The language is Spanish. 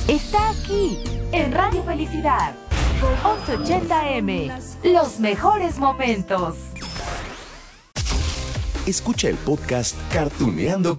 está aquí, en Radio Felicidad, 1180M, los mejores momentos. Escucha el podcast Cartuneando